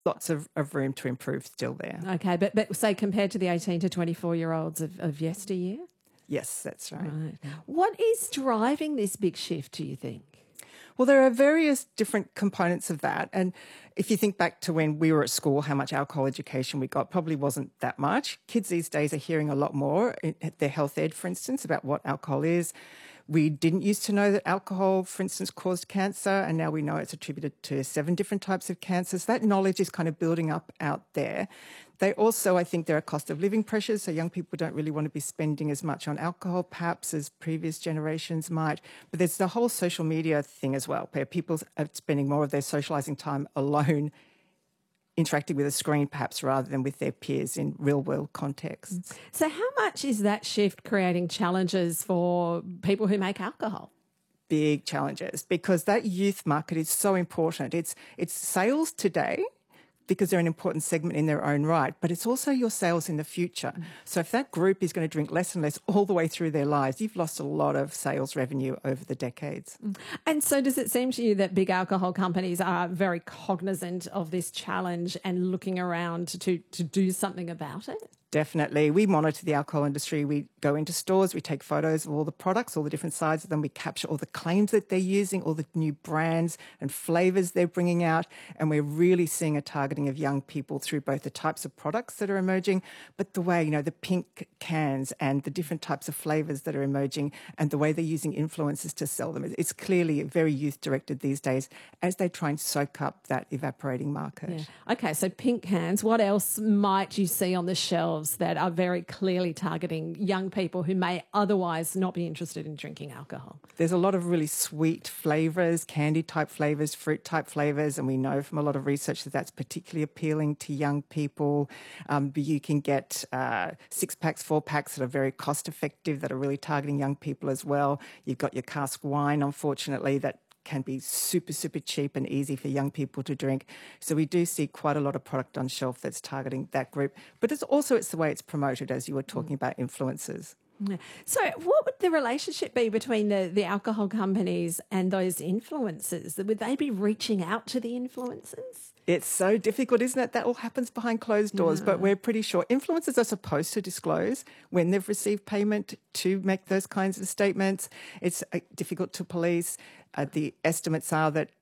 Lots of room to improve still there. Okay, but say compared to the 18 to 24-year-olds of yesteryear? Yes, that's right. Right. What is driving this big shift, do you think? Well, there are various different components of that. And if you think back to when we were at school, how much alcohol education we got probably wasn't that much. Kids these days are hearing a lot more at their health ed, for instance, about what alcohol is. We didn't used to know that alcohol, for instance, caused cancer, and now we know it's attributed to 7 different types of cancers. That knowledge is kind of building up out there. They also, I think, there are cost of living pressures, so young people don't really want to be spending as much on alcohol, perhaps, as previous generations might. But there's the whole social media thing as well, where people are spending more of their socialising time alone, interacting with a screen perhaps rather than with their peers in real-world contexts. So how much is that shift creating challenges for people who make alcohol? Big challenges, because that youth market is so important. It's sales today, because they're an important segment in their own right, but it's also your sales in the future. So if that group is going to drink less and less all the way through their lives, you've lost a lot of sales revenue over the decades. And so does it seem to you that big alcohol companies are very cognizant of this challenge and looking around to do something about it? Definitely. We monitor the alcohol industry. We go into stores, we take photos of all the products, all the different sides of them. We capture all the claims that they're using, all the new brands and flavours they're bringing out. And we're really seeing a targeting of young people through both the types of products that are emerging, but the way, the pink cans and the different types of flavours that are emerging and the way they're using influencers to sell them. It's clearly very youth-directed these days as they try and soak up that evaporating market. Yeah. Okay, so pink cans. What else might you see on the shelves that are very clearly targeting young people who may otherwise not be interested in drinking alcohol? There's a lot of really sweet flavours, candy-type flavours, fruit-type flavours, and we know from a lot of research that that's particularly appealing to young people. You can get 6-packs, 4-packs that are very cost-effective, that are really targeting young people as well. You've got your cask wine, unfortunately, that can be super, super cheap and easy for young people to drink. So we do see quite a lot of product on shelf that's targeting that group. But it's the way it's promoted, as you were talking about influencers. Yeah. So what would the relationship be between the alcohol companies and those influencers? Would they be reaching out to the influencers? It's so difficult, isn't it? That all happens behind closed doors, but we're pretty sure influencers are supposed to disclose when they've received payment to make those kinds of statements. It's difficult to police. The estimates are that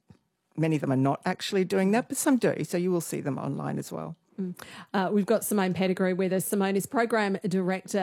many of them are not actually doing that, but some do. So you will see them online as well. We've got Simone Pettigrew with us. Simone is Program Director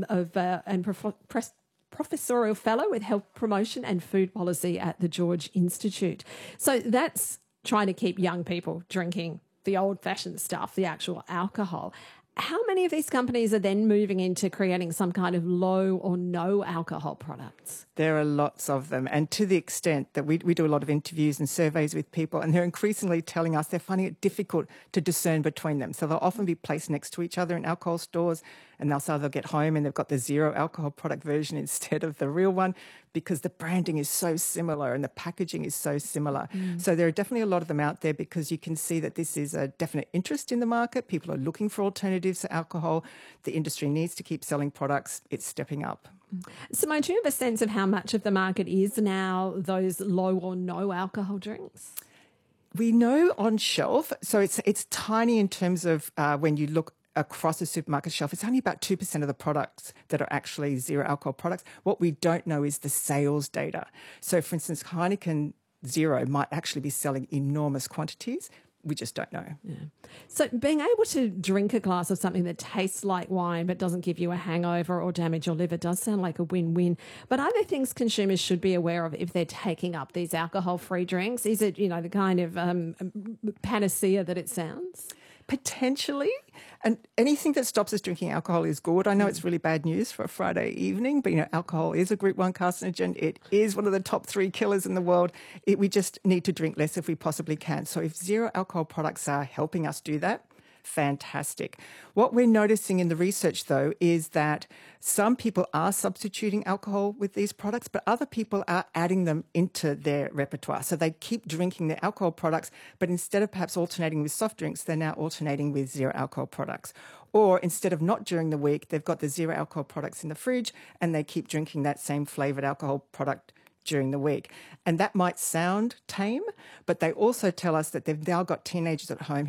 and Professorial Fellow with Health Promotion and Food Policy at the George Institute. So that's trying to keep young people drinking the old-fashioned stuff, the actual alcohol. How many of these companies are then moving into creating some kind of low or no alcohol products? There are lots of them. And to the extent that we do a lot of interviews and surveys with people, and they're increasingly telling us they're finding it difficult to discern between them. So they'll often be placed next to each other in alcohol stores, and they'll get home and they've got the zero alcohol product version instead of the real one, because the branding is so similar and the packaging is so similar. So there are definitely a lot of them out there, because you can see that this is a definite interest in the market. People are looking for alternatives to alcohol. The industry needs to keep selling products. It's stepping up. Simone, do you have a sense of how much of the market is now those low or no alcohol drinks? We know on shelf, so it's tiny in terms of when you look across a supermarket shelf, it's only about 2% of the products that are actually zero alcohol products. What we don't know is the sales data. So, for instance, Heineken Zero might actually be selling enormous quantities. We just don't know. Yeah. So being able to drink a glass of something that tastes like wine but doesn't give you a hangover or damage your liver does sound like a win-win. But are there things consumers should be aware of if they're taking up these alcohol-free drinks? Is it, the kind of panacea that it sounds? Potentially. And anything that stops us drinking alcohol is good. I know it's really bad news for a Friday evening, but, alcohol is a Group 1 carcinogen. It is one of the top 3 killers in the world. We just need to drink less if we possibly can. So if zero alcohol products are helping us do that, fantastic. What we're noticing in the research, though, is that some people are substituting alcohol with these products, but other people are adding them into their repertoire. So they keep drinking their alcohol products, but instead of perhaps alternating with soft drinks, they're now alternating with zero alcohol products. Or instead of not during the week, they've got the zero alcohol products in the fridge and they keep drinking that same flavoured alcohol product during the week. And that might sound tame, but they also tell us that they've now got teenagers at home